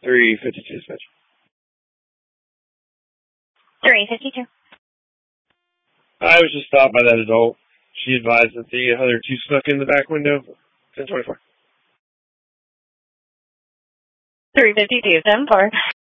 352 dispatch. 352. I was just stopped by that adult. She advised that the other two snuck in the back window. 1024. 352, 7-4.